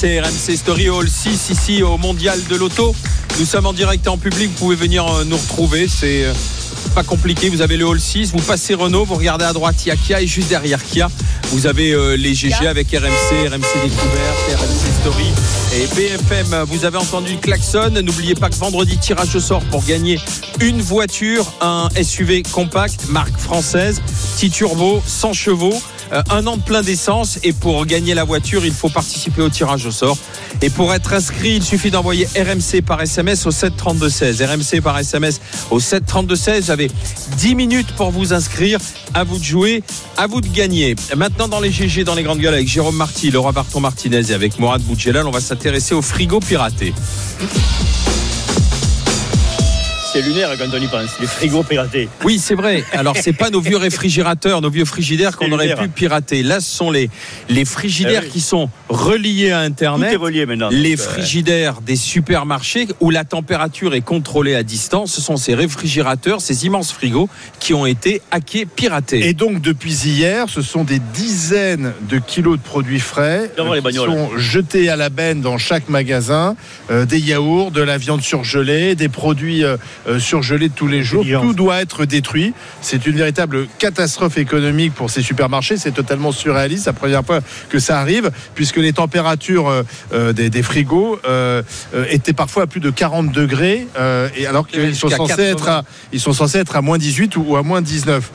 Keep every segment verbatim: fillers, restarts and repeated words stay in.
c'est R M C Story Hall six ici au Mondial de l'Auto. Nous sommes en direct et en public, vous pouvez venir nous retrouver, c'est pas compliqué. Vous avez le Hall six, vous passez Renault, vous regardez à droite, il y a Kia et juste derrière Kia, vous avez euh, les G G avec R M C, R M C Découverte, R M C Story et B F M. Vous avez entendu le klaxon. N'oubliez pas que vendredi, tirage au sort pour gagner une voiture, un S U V compact, marque française, petit turbo, cent chevaux, euh, un an de plein d'essence. Et pour gagner la voiture, il faut participer au tirage au sort. Et pour être inscrit, il suffit d'envoyer R M C par S M S au sept trente-deux seize. R M C par S M S au sept trente-deux seize. Vous avez dix minutes pour vous inscrire. À vous de jouer, à vous de gagner. Maintenant, dans les G G, dans les grandes gueules, avec Jérôme Marty, Laura Barton-Martinez et avec Mourad Boudjelal, on va s'intéresser au frigo piraté. C'est lunaire quand on y pense, les frigos piratés. Oui, c'est vrai. Alors, c'est pas nos vieux réfrigérateurs, nos vieux frigidaires qu'on aurait pu pirater. Là, ce sont les, les frigidaires eh oui. qui sont reliés à Internet. Tout est relié maintenant. Les frigidaires des supermarchés où la température est contrôlée à distance. Ce sont ces réfrigérateurs, ces immenses frigos qui ont été hackés, piratés. Et donc, depuis hier, ce sont des dizaines de kilos de produits frais euh, qui sont jetés à la benne dans chaque magasin. Euh, des yaourts, de la viande surgelée, des produits... Euh, Euh, surgelé de tous les jours, tout doit être détruit. C'est une véritable catastrophe économique pour ces supermarchés. C'est totalement surréaliste, c'est la première fois que ça arrive, puisque les températures euh, euh, des, des frigos euh, euh, étaient parfois à plus de quarante degrés, euh, et alors qu'ils sont censés être à, ils sont censés être à moins dix-huit ou à moins dix-neuf.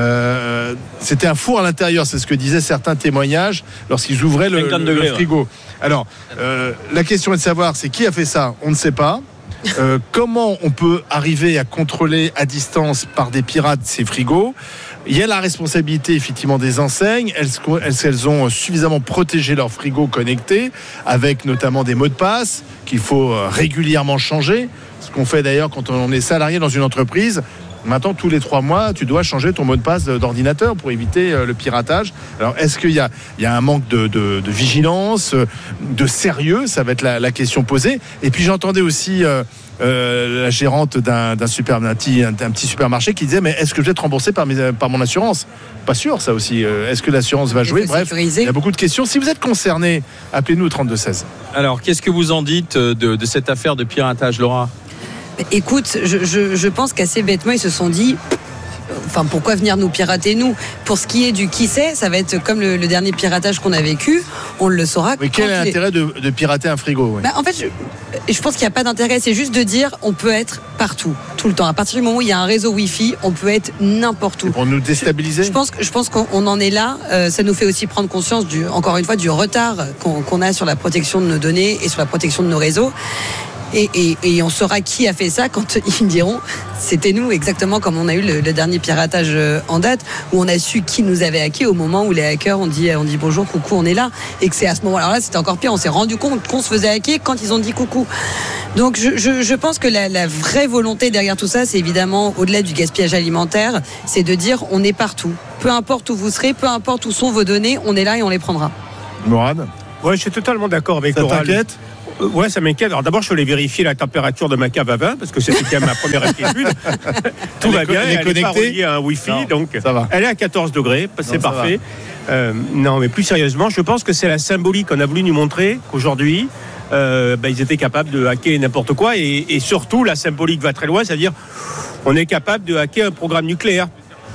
Euh, c'était un four à l'intérieur, c'est ce que disaient certains témoignages lorsqu'ils ouvraient le, le, degrés, le frigo. Ouais. Alors, euh, la question est de savoir, c'est qui a fait ça ? On ne sait pas. Euh, comment on peut arriver à contrôler à distance par des pirates ces frigos ? Il y a la responsabilité effectivement des enseignes. Elles, elles, elles ont suffisamment protégé leurs frigos connectés, avec notamment des mots de passe qu'il faut régulièrement changer. Ce qu'on fait d'ailleurs quand on est salarié dans une entreprise. Maintenant, tous les trois mois, tu dois changer ton mot de passe d'ordinateur pour éviter le piratage. Alors, est-ce qu'il y a, il y a un manque de, de, de vigilance, de sérieux ? Ça va être la, la question posée. Et puis, j'entendais aussi euh, euh, la gérante d'un, d'un, super, d'un, petit, un, un petit supermarché qui disait « Mais est-ce que je vais être remboursé par, mes, par mon assurance ?» Pas sûr, ça aussi. Est-ce que l'assurance va jouer ? Bref, il y a beaucoup de questions. Si vous êtes concerné, appelez-nous au trente-deux seize. Alors, qu'est-ce que vous en dites de, de cette affaire de piratage, Laura ? Écoute, je, je, je pense qu'assez bêtement, ils se sont dit... Enfin, pourquoi venir nous pirater, nous ? Pour ce qui est du qui sait, ça va être comme le, le dernier piratage qu'on a vécu. On le saura. Mais quel est l'intérêt de, de pirater un frigo ? Oui. Bah, en fait, je, je pense qu'il n'y a pas d'intérêt. C'est juste de dire on peut être partout, tout le temps. À partir du moment où il y a un réseau Wi-Fi, on peut être n'importe où. Pour nous déstabiliser ? Je, je pense, je pense qu'on on en est là. Euh, ça nous fait aussi prendre conscience, du, encore une fois, du retard qu'on, qu'on a sur la protection de nos données et sur la protection de nos réseaux. Et, et, et on saura qui a fait ça quand ils diront c'était nous, exactement comme on a eu le, le dernier piratage en date où on a su qui nous avait hacké au moment où les hackers ont dit, on dit bonjour, coucou, on est là, et que c'est à ce moment-là, alors là c'était encore pire, on s'est rendu compte qu'on se faisait hacker quand ils ont dit coucou. Donc je, je, je pense que la, la vraie volonté derrière tout ça, c'est évidemment au-delà du gaspillage alimentaire, c'est de dire on est partout, peu importe où vous serez, peu importe où sont vos données, on est là et on les prendra. Mourad ? Ouais, je suis totalement d'accord avec Laura. Ça t'inquiète ? Euh, ouais, ça m'inquiète. Alors d'abord, je suis allé vérifier la température de ma cave à vin parce que c'était quand même ma première inquiétude. Tout elle va bien, elle n'est pas reliée à un Wi-Fi, non, donc ça va. Elle est à quatorze degrés, c'est non, parfait. Euh, non, mais plus sérieusement, je pense que c'est la symbolique qu'on a voulu nous montrer qu'aujourd'hui, euh, bah, ils étaient capables de hacker n'importe quoi et, et surtout, la symbolique va très loin, c'est-à-dire on est capable de hacker un programme nucléaire.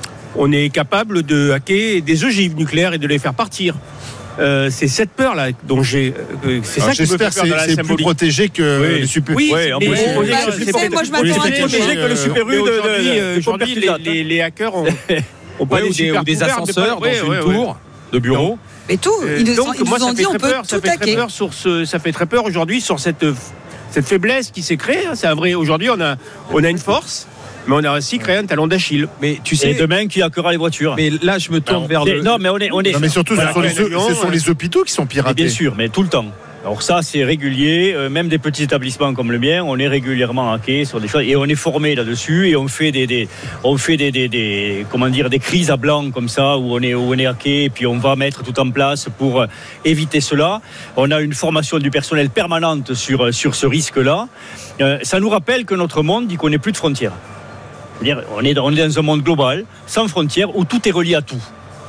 On est capable de hacker des ogives nucléaires et de les faire partir. Euh, c'est cette peur là dont j'ai euh, c'est alors ça qui me fait peur c'est, dans la c'est symbolique. Plus protégé que oui. les super oui, ouais, en plus, c'est plus protégé. Moi je m'attends à que le super U de aujourd'hui les, les, les hackers ont, ont pas ouais, des, ou des ascenseurs dans ouais, une ouais, tour ouais. de bureau. Mais tout, ils nous, donc ils moi nous ça ont fait dit on très peut peur, tout ça fait très peur sur ce, ça fait très peur aujourd'hui sur cette cette faiblesse qui s'est créée. C'est un vrai. Aujourd'hui on a on a une force. Mais on a aussi créé un talon d'Achille. Mais tu sais, et demain qui hackera les voitures. Mais là, je me tourne vers le. Non, mais on est, on est. Non, mais surtout, voilà, ce, sont les, ce sont les hôpitaux qui sont piratés. Bien sûr, mais tout le temps. Alors ça, c'est régulier. Euh, même des petits établissements comme le mien, on est régulièrement hacké sur des choses et on est formé là-dessus et on fait des, des on fait des, des, des, comment dire, des crises à blanc comme ça où on est, où on est hacké et puis on va mettre tout en place pour éviter cela. On a une formation du personnel permanente sur sur ce risque-là. Euh, ça nous rappelle que notre monde dit qu'on n'est plus de frontières. On est, dans, on est dans un monde global, sans frontières, où tout est relié à tout.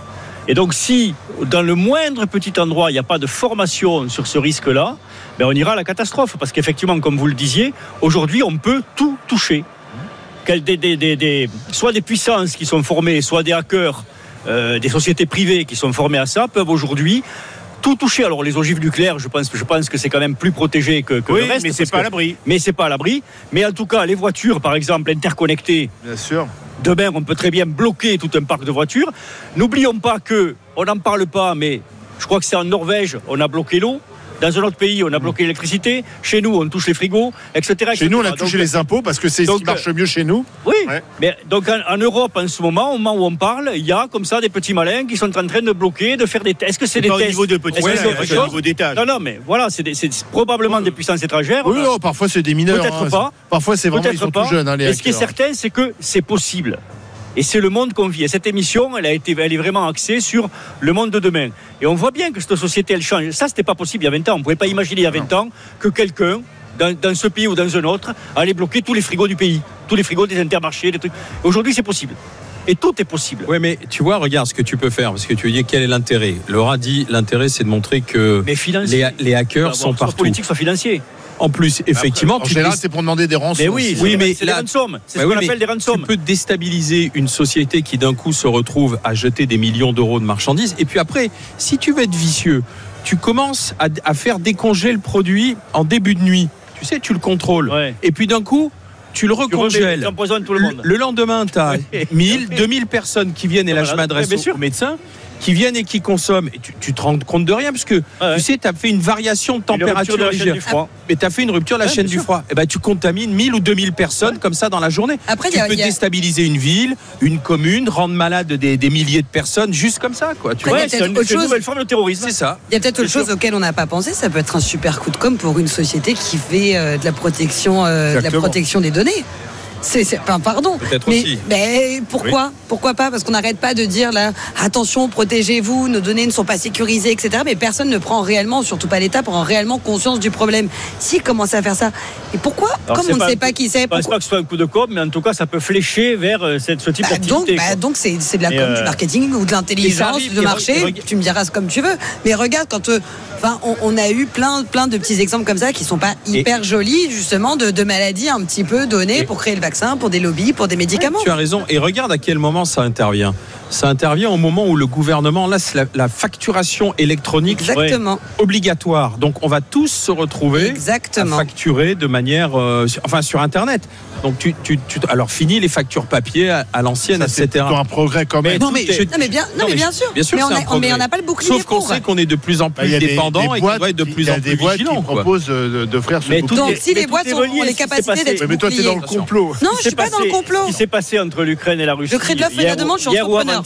Et donc si dans le moindre petit endroit il n'y a pas de formation sur ce risque-là, ben on ira à la catastrophe, parce qu'effectivement, comme vous le disiez, aujourd'hui on peut tout toucher. Des, des, des, des, soit des puissances qui sont formées, soit des hackers, euh, des sociétés privées qui sont formées à ça, peuvent aujourd'hui tout toucher. Alors les ogives nucléaires, je pense, je pense que c'est quand même plus protégé que, que oui, le reste. Mais c'est pas que, à l'abri. Mais c'est pas à l'abri. Mais en tout cas, les voitures, par exemple, interconnectées. Bien sûr. Demain, on peut très bien bloquer tout un parc de voitures. N'oublions pas que, on n'en parle pas, mais je crois que c'est en Norvège, on a bloqué l'eau. Dans un autre pays, on a bloqué l'électricité. Chez nous, on touche les frigos, et cetera et cetera. Chez nous, on a touché donc les impôts parce que c'est donc, ce qui marche mieux chez nous. Oui, ouais. Mais donc en, en Europe, en ce moment, au moment où on parle, il y a comme ça des petits malins qui sont en train de bloquer, de faire des tests. Est-ce que c'est, c'est des pas tests au niveau de petits ouais, malins, c'est au niveau d'étage. Non, non, mais voilà, c'est, des, c'est probablement ouais. des puissances étrangères. Oui, non, parfois c'est des mineurs. Peut-être hein. pas. Parfois c'est vraiment, ils sont pas. tout jeunes. Hein, les mais ce qui est certain, c'est que c'est possible. Et c'est le monde qu'on vit. Et cette émission, elle, a été, elle est vraiment axée sur le monde de demain. Et on voit bien que cette société, elle change. Ça, c'était pas possible il y a vingt ans. On ne pouvait pas imaginer il y a vingt non. ans que quelqu'un, dans, dans ce pays ou dans un autre, allait bloquer tous les frigos du pays. Tous les frigos des Intermarchés, des trucs. Aujourd'hui, c'est possible. Et tout est possible. Oui, mais tu vois, regarde ce que tu peux faire. Parce que tu dis, quel est l'intérêt ? Laura dit, l'intérêt, c'est de montrer que les, les hackers sont partout. Soit politique, soit financier. En plus, effectivement, après, en général, c'est pour demander des rançons. Mais oui, oui, mais c'est là, des rançons. C'est bah ce oui, qu'on appelle des rançons. Tu peux déstabiliser une société qui d'un coup se retrouve à jeter des millions d'euros de marchandises. Et puis après, si tu veux être vicieux, tu commences à, à faire décongeler le produit en début de nuit. Tu sais, tu le contrôles. Ouais. Et puis d'un coup, tu le recongèles. Tu remets, tout le monde. Le, le lendemain, tu as ouais. mille, deux mille personnes qui viennent, et là, je m'adresse au médecin, qui viennent et qui consomment. Et tu, tu te rends compte de rien, parce que ouais. tu sais, tu as fait une variation de température de légère. Mais tu as fait une rupture de la ouais, chaîne du sûr. froid. Et ben, tu contamines mille ou deux mille personnes ouais. comme ça dans la journée. Après, tu a, peux a... déstabiliser une ville, une commune, rendre malade des, des milliers de personnes, juste comme ça. Quoi. Tu ouais, c'est une, autre chose. Une nouvelle forme de terrorisme. C'est ça. Il y a peut-être autre chose auquel on n'a pas pensé. Ça peut être un super coup de com' pour une société qui fait euh, de la protection, euh, de la protection des données. C'est, c'est, enfin, pardon. Peut-être mais, aussi. Mais pourquoi oui. Pourquoi pas ? Parce qu'on n'arrête pas de dire là, attention, protégez-vous, nos données ne sont pas sécurisées, et cetera. Mais personne ne prend réellement, surtout pas l'État, prend réellement conscience du problème. S'ils commencent à faire ça, et pourquoi ? Alors, comme on ne sait pas qui c'est. Je ne pense pas que ce soit un coup de com', mais en tout cas, ça peut flécher vers cette, ce type bah, d'activité. Donc, bah, donc c'est, c'est de la com, euh... du marketing ou de l'intelligence, arrive, de marché. Re... Tu me diras comme tu veux. Mais regarde, quand euh, enfin, on, on a eu plein, plein de petits exemples comme ça qui ne sont pas hyper et... jolis, justement, de, de maladies un petit peu données et... pour créer le vaccin, pour des lobbies, pour des médicaments. Ouais, tu as raison. Et regarde à quel moment ça intervient. Ça intervient au moment où le gouvernement laisse la, la facturation électronique Exactement. obligatoire. Donc on va tous se retrouver Exactement. à facturer de manière, euh, sur, enfin sur Internet. Donc tu, tu, tu, alors fini les factures papier à, à l'ancienne, ça, et cetera. C'est un progrès quand même. Mais non mais, je, non, mais bien, non, mais bien sûr. Bien sûr mais, c'est on un progrès. mais on n'a pas le bouclier. Sauf qu'on pour. sait qu'on est de plus en plus bah, dépendant et qu'on doit être de plus en plus vigilant. Il y a des boîtes qui proposent d'offrir ce bouclier. Donc si les boîtes ont les capacités d'être boucliées. Mais toi t'es dans le complot. Non, je suis pas dans le complot. Ce qui s'est passé entre l'Ukraine et la Russie. Je crée de l'offre et de la demande, je suis entrepreneur.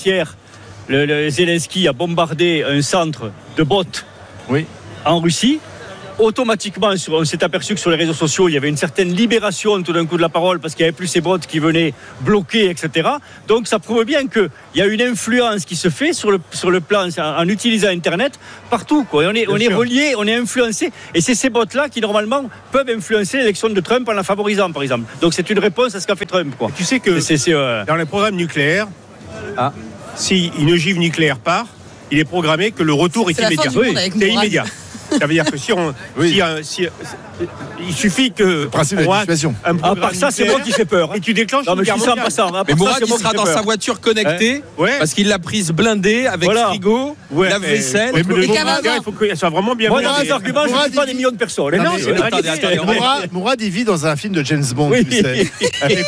Le, le Zelensky a bombardé un centre de bots oui. en Russie. Automatiquement, on s'est aperçu que sur les réseaux sociaux, il y avait une certaine libération tout d'un coup de la parole parce qu'il n'y avait plus ces bots qui venaient bloquer, et cetera. Donc ça prouve bien qu'il y a une influence qui se fait sur le, sur le plan, en utilisant Internet, partout. Quoi. Et on est, on est relié, on est influencé. Et c'est ces bots-là qui, normalement, peuvent influencer l'élection de Trump en la favorisant, par exemple. Donc c'est une réponse à ce qu'a fait Trump. Quoi. Tu sais que c'est, c'est, euh... dans les programmes nucléaires, ah. si une ogive nucléaire part, il est programmé que le retour c'est est immédiat. Oui, c'est immédiat. Ça veut dire que si on, oui. si, euh, si, euh, il suffit que le principe de la dissuasion. À part ça, c'est moi qui fais peur. Et tu déclenches non, une guerre mondiale. Ça, mais Mourad, il sera dans sa voiture connectée hein ouais. parce qu'il l'a prise blindée avec voilà. frigo, ouais, lave-vaisselle. Mais, mais, mais il faut que ça soit vraiment bien. Moi, dans les arguments, je ne dis pas des millions de personnes. Non, c'est Mourad, il vit dans un film de James Bond, tu sais, avec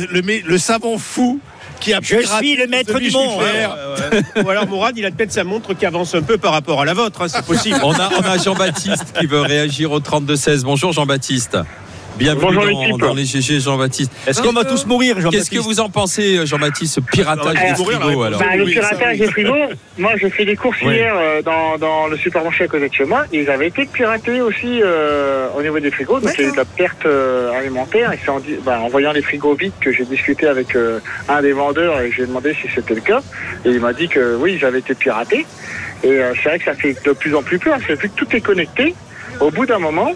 le savant fou. Qui a je suis le maître du monde. Ouais, ouais. Ou alors Mourad, il a peut-être sa montre qui avance un peu par rapport à la vôtre, hein, c'est possible. On a, on a Jean-Baptiste qui veut réagir au trente-deux seize. Bonjour Jean-Baptiste. Bienvenue dans, dans les G G, Jean-Baptiste. Est-ce qu'on va tous mourir, Jean-Baptiste ? Qu'est-ce que vous en pensez, Jean-Baptiste, ce piratage des frigos alors bah, Le piratage des frigos, moi j'ai fait des courses ouais. hier euh, dans, dans le supermarché à côté de chez moi. Ils avaient été piratés aussi euh, au niveau des frigos, donc il y a eu de la perte euh, alimentaire. Et c'est en, bah, en voyant les frigos vides que j'ai discuté avec euh, un des vendeurs et j'ai demandé si c'était le cas. Et il m'a dit que oui, ils avaient été piratés. Et euh, c'est vrai que ça fait de plus en plus peur, c'est vu que tout est connecté. Au bout d'un moment,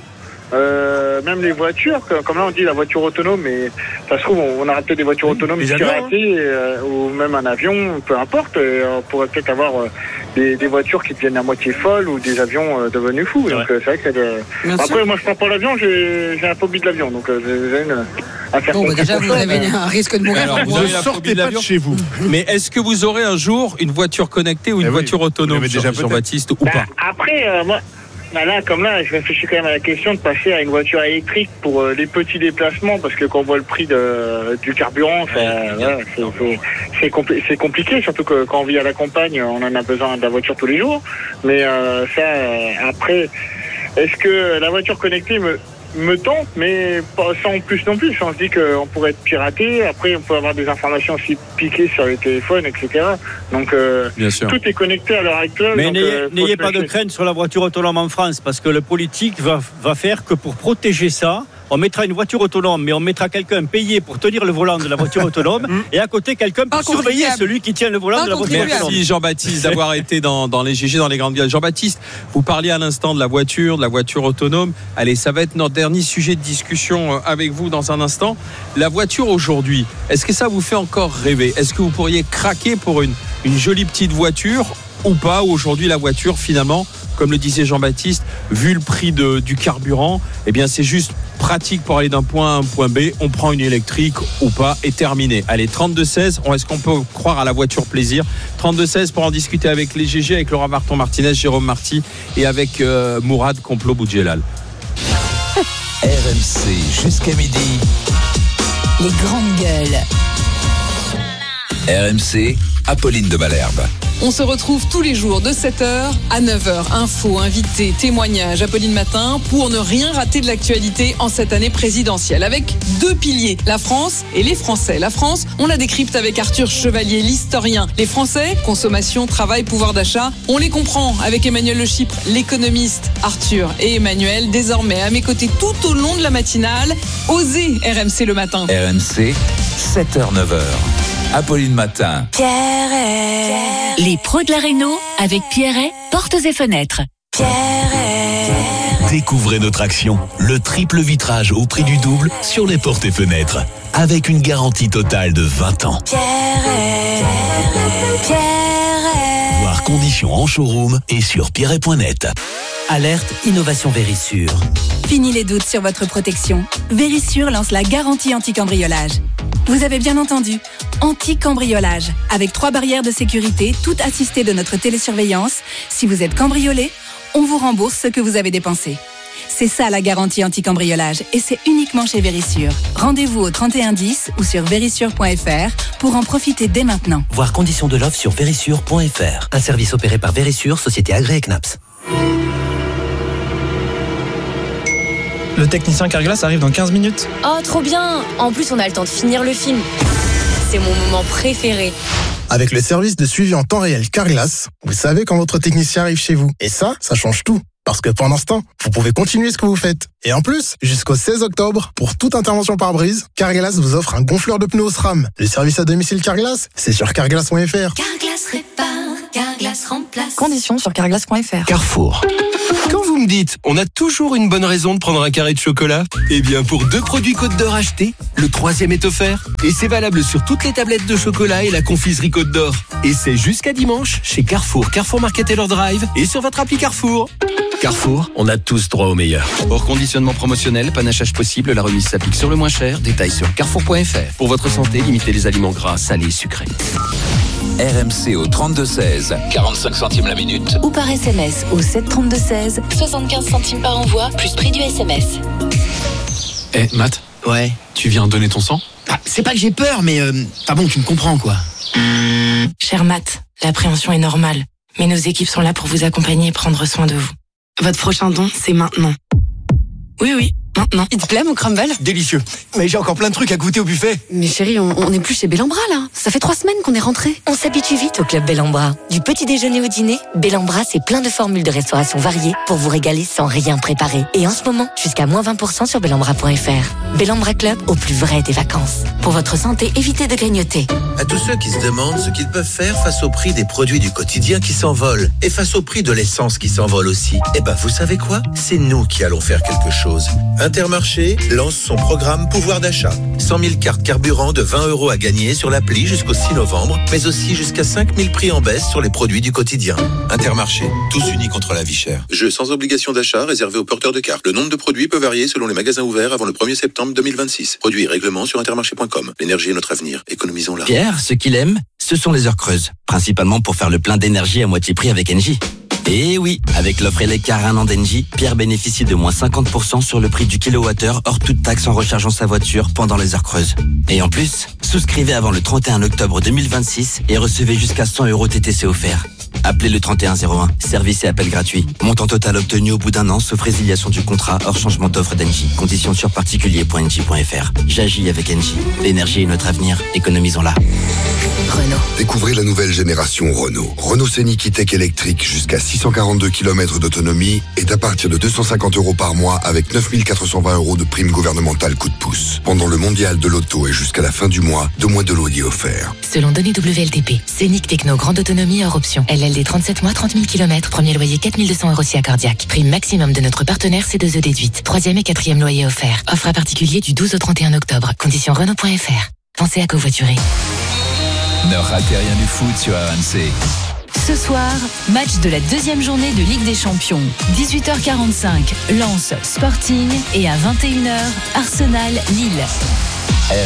Euh, même les voitures, comme là on dit la voiture autonome, mais ça se trouve on, on aura peut-être des voitures autonomes piratées, euh, ou même un avion, peu importe. Et on pourrait peut-être avoir euh, des, des voitures qui deviennent à moitié folles ou des avions euh, devenus fous. Ouais. Donc euh, c'est vrai que de... Après sûr. Moi je prends pas l'avion, j'ai, j'ai un phobie de l'avion, donc euh, j'ai une affaire. Bon, bah déjà vous avez un risque de mourir. Alors, vous avez la phobie de l'avion de chez vous. Mais est-ce que vous aurez un jour une voiture connectée ou une eh voiture oui, autonome, déjà Jean-Baptiste, ou bah, pas? Après euh, moi. Bah là, comme là, je réfléchis quand même à la question de passer à une voiture électrique pour euh, les petits déplacements, parce que quand on voit le prix de, du carburant, ça, ouais, c'est, c'est, c'est, compli- c'est compliqué, surtout que quand on vit à la campagne, on en a besoin de la voiture tous les jours. Mais euh, ça, euh, après, est-ce que la voiture connectée me me tente, mais pas sans plus non plus. On se dit qu'on pourrait être piraté. Après, on peut avoir des informations aussi piquées sur les téléphones, et cetera. Donc, euh, tout est connecté à l'heure actuelle. Mais donc, n'ayez, euh, n'ayez pas de crainte sur la voiture autonome en France, parce que le politique va, va faire que pour protéger ça, on mettra une voiture autonome, mais on mettra quelqu'un payé pour tenir le volant de la voiture autonome et à côté quelqu'un pour surveiller celui qui tient le volant de la voiture autonome. Merci Jean-Baptiste d'avoir été dans, dans les G G, dans les grandes gueules. Jean-Baptiste, vous parliez à l'instant de la voiture, de la voiture autonome. Allez, ça va être notre dernier sujet de discussion avec vous dans un instant. La voiture aujourd'hui, est-ce que ça vous fait encore rêver? Est-ce que vous pourriez craquer pour une, une jolie petite voiture ou pas? Aujourd'hui, la voiture, finalement, comme le disait Jean-Baptiste, vu le prix de, du carburant, eh bien, c'est juste pratique pour aller d'un point A à un point B. On prend une électrique ou pas et terminé. Allez, trente-deux seize, est-ce qu'on peut croire à la voiture plaisir? trente-deux seize pour en discuter avec les G G, avec Laurent Marton-Martinez, Jérôme Marty et avec euh, Mourad Complot-Boudjelal. R M C jusqu'à midi. Les grandes gueules. R M C, Apolline de Malherbe. On se retrouve tous les jours de sept heures à neuf heures. Infos, invités, témoignages, Apolline Matin, pour ne rien rater de l'actualité en cette année présidentielle. Avec deux piliers, la France et les Français. La France, on la décrypte avec Arthur Chevalier, l'historien. Les Français, consommation, travail, pouvoir d'achat, on les comprend avec Emmanuel Le Chypre, l'économiste. Arthur et Emmanuel, désormais à mes côtés tout au long de la matinale. Osez R M C le matin. R M C, sept heures neuf heures. Apolline Matin. Pierret. Les pros de la réno avec Pierret, portes et fenêtres. Pierret. Découvrez notre action, le triple vitrage au prix du double sur les portes et fenêtres, avec une garantie totale de vingt ans. Pierret. Pierret. Voir conditions en showroom et sur pierret point net. Alerte Innovation Vérissure. Fini les doutes sur votre protection. Vérissure lance la garantie anti-cambriolage. Vous avez bien entendu, anti-cambriolage, avec trois barrières de sécurité, toutes assistées de notre télésurveillance. Si vous êtes cambriolé, on vous rembourse ce que vous avez dépensé. C'est ça la garantie anti-cambriolage, et c'est uniquement chez Vérissure. Rendez-vous au trente et un dix ou sur vérissure point f r pour en profiter dès maintenant. Voir conditions de l'offre sur vérissure point f r. Un service opéré par Vérissure, société agréée C N A P S. Le technicien Carglass arrive dans quinze minutes. Oh, trop bien! En plus, on a le temps de finir le film. C'est mon moment préféré. Avec le service de suivi en temps réel Carglass, vous savez quand votre technicien arrive chez vous. Et ça, ça change tout. Parce que pendant ce temps, vous pouvez continuer ce que vous faites. Et en plus, jusqu'au seize octobre, pour toute intervention par brise, Carglass vous offre un gonfleur de pneus au SRAM. Le service à domicile Carglass, c'est sur carglass point f r. Carglass répare, Carglass remplace. Conditions sur carglass point f r. Carrefour. Quand vous me dites, on a toujours une bonne raison de prendre un carré de chocolat, eh bien pour deux produits Côte d'Or achetés, le troisième est offert. Et c'est valable sur toutes les tablettes de chocolat et la confiserie Côte d'Or. Et c'est jusqu'à dimanche chez Carrefour, Carrefour Market Taylor Drive et sur votre appli Carrefour. Carrefour, on a tous droit au meilleur. Hors conditionnement promotionnel, panachage possible, la remise s'applique sur le moins cher. Détails sur carrefour point f r. Pour votre santé, limitez les aliments gras, salés, sucrés. R M C au trente-deux seize, quarante-cinq centimes la minute. Ou par S M S au sept trente-deux seize, soixante-quinze centimes par envoi, plus prix du S M S. Eh, hey, Matt. Ouais. Tu viens donner ton sang? Ah, c'est pas que j'ai peur, mais euh, ah bon, tu me comprends, quoi. Cher Matt, l'appréhension est normale, mais nos équipes sont là pour vous accompagner et prendre soin de vous. Votre prochain don, c'est maintenant. Oui, oui, maintenant. maintenant. Il te plaît mon crumble? Délicieux. Mais j'ai encore plein de trucs à goûter au buffet. Mais chérie, on, on est plus chez Bellambra là. Ça fait trois semaines qu'on est rentré. On s'habitue vite au club Bellambra. Du petit déjeuner au dîner, Bellambra c'est plein de formules de restauration variées pour vous régaler sans rien préparer. Et en ce moment, jusqu'à moins vingt pour cent sur bellambra point f r. Bellambra Club, au plus vrai des vacances. Pour votre santé, évitez de grignoter. À tous ceux qui se demandent ce qu'ils peuvent faire face au prix des produits du quotidien qui s'envolent et face au prix de l'essence qui s'envole aussi, eh ben vous savez quoi? C'est nous qui allons faire quelque chose. Intermarché lance son programme pouvoir d'achat. cent mille cartes carburant de vingt euros à gagner sur l'appli jusqu'au six novembre, mais aussi jusqu'à cinq mille prix en baisse sur les produits du quotidien. Intermarché, tous unis contre la vie chère. Jeu sans obligation d'achat réservé aux porteurs de cartes. Le nombre de produits peut varier selon les magasins ouverts avant le premier septembre deux mille vingt-six. Produits et règlements sur intermarché point com. L'énergie est notre avenir. Économisons-la. Pierre, ce qu'il aime, ce sont les heures creuses. Principalement pour faire le plein d'énergie à moitié prix avec Engie. Et oui, avec l'offre Eleccar un an d'Engie, Pierre bénéficie de moins cinquante pour cent sur le prix du kilowattheure hors toute taxe en rechargeant sa voiture pendant les heures creuses. Et en plus, souscrivez avant le trente et un octobre deux mille vingt-six et recevez jusqu'à cent euros T T C offerts. Appelez le trente et un zéro un. Service et appel gratuit. Montant total obtenu au bout d'un an, sauf résiliation du contrat hors changement d'offre d'Engie. Conditions sur particulier point engie point f r. J'agis avec Engie. L'énergie est notre avenir. Économisons-la. Renault. Découvrez la nouvelle génération Renault. Renault Scénic E-Tech électrique jusqu'à six cent quarante-deux kilomètres d'autonomie est à partir de deux cent cinquante euros par mois avec neuf mille quatre cent vingt euros de prime gouvernementale coup de pouce. Pendant le mondial de l'auto et jusqu'à la fin du mois, deux mois de loyer offert. Selon données W L T P, Scénic Techno grande autonomie hors option. L L D trente-sept mois, trente mille kilomètres, premier loyer quatre mille deux cents euros si accordiaque. Prime maximum de notre partenaire C deux E déduite. Troisième et quatrième loyer offert. Offre à particulier du douze au trente et un octobre. Conditions Renault point f r. Pensez à covoiturer. Ne ratez rien du foot sur R M C. Ce soir, match de la deuxième journée de Ligue des Champions. dix-huit heures quarante-cinq, Lens Sporting et à vingt et une heures, Arsenal Lille.